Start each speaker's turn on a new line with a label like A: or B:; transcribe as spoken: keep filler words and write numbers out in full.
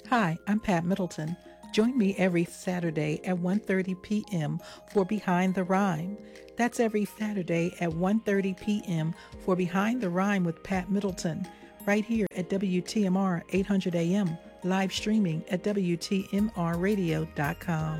A: Hi, I'm Pat Middleton. Join me every Saturday at one thirty p.m. for Behind the Rhyme. That's every Saturday at one thirty p.m. for Behind the Rhyme with Pat Middleton, right here at W T M R eight hundred A M, live streaming at W T M R radio dot com.